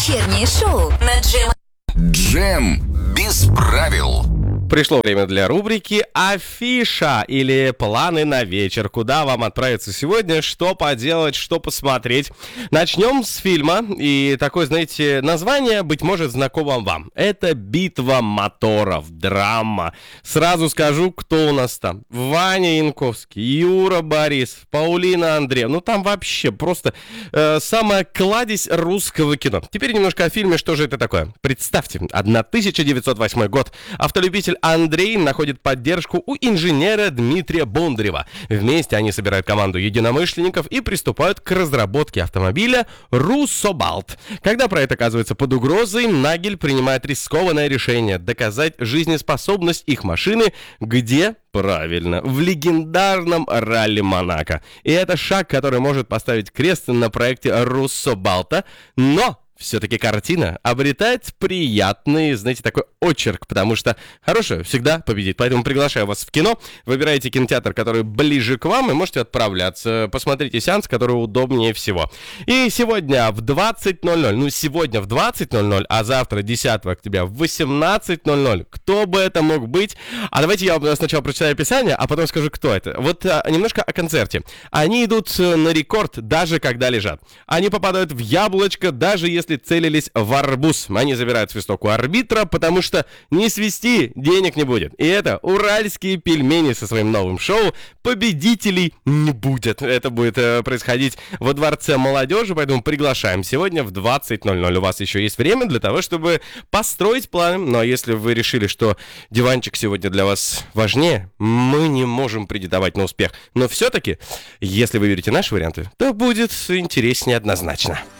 Вечернее шоу на Джем. Джем без правил. Пришло время для рубрики «Афиша» или «Планы на вечер». Куда вам отправиться сегодня, что поделать, что посмотреть. Начнем с фильма. И такое, знаете, название, быть может, знакомо вам. Это «Битва моторов», драма. Сразу скажу, кто у нас там. Ваня Янковский, Юра Борисов, Паулина Андреева. Ну, там вообще просто самая кладезь русского кино. Теперь немножко о фильме, что же это такое. Представьте, 1908 год. Автолюбитель Андрей находит поддержку у инженера Дмитрия Бондарева. Вместе они собирают команду единомышленников и приступают к разработке автомобиля «Руссобалт». Когда проект оказывается под угрозой, Нагель принимает рискованное решение доказать жизнеспособность их машины, где... Правильно, в легендарном ралли Монако. И это шаг, который может поставить крест на проекте «Руссобалта», но... все-таки картина обретает приятный, знаете, такой очерк, потому что хорошее всегда победит. Поэтому приглашаю вас в кино, выбирайте кинотеатр, который ближе к вам, и можете отправляться. Посмотрите сеанс, который удобнее всего. И сегодня в 20:00, сегодня в 20:00, а завтра, 10 октября, в 18:00. Кто бы это мог быть? А давайте я сначала прочитаю описание, а потом скажу, кто это. Вот немножко о концерте. Они идут на рекорд, даже когда лежат. Они попадают в яблочко, даже если целились в арбуз. Они забирают свисток у арбитра, потому что не свисти, денег не будет. И это уральские пельмени со своим новым шоу. Победителей не будет. Это будет происходить во Дворце молодежи, поэтому приглашаем сегодня в 20:00. У вас еще есть время для того, чтобы построить планы. Но если вы решили, что диванчик сегодня для вас важнее, мы не можем претендовать на успех. Но все-таки, если вы верите в наши варианты, то будет интереснее однозначно.